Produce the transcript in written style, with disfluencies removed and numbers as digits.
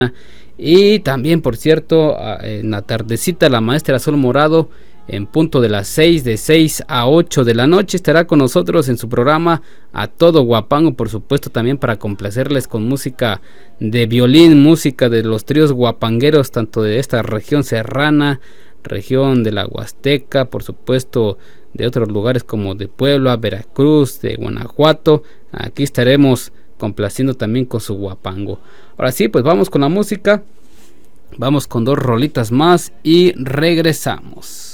Y también, por cierto, en la tardecita, la maestra Sol Morado, en punto de las 6, de 6 a 8 de la noche, estará con nosotros en su programa A Todo Guapango, por supuesto, también para complacerles con música de violín, música de los tríos guapangueros, tanto de esta región serrana, región de la Huasteca, por supuesto, de otros lugares como de Puebla, Veracruz, de Guanajuato. Aquí estaremos complaciendo también con su guapango. Ahora sí, pues vamos con la música. Vamos con 2 rolitas más y regresamos.